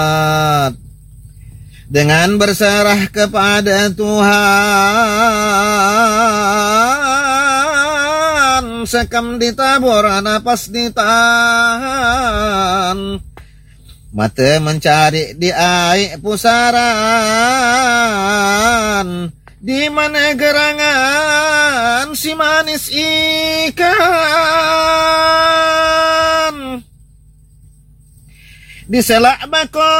dengan berserah kepada Tuhan, sekam ditabur napas ditahan, mata mencari di air pusaran, di mana gerangan si manis ikan, di selak bakor